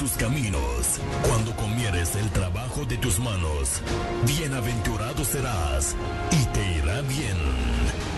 sus caminos. Cuando comieres el trabajo de tus manos, bienaventurado serás y te irá bien.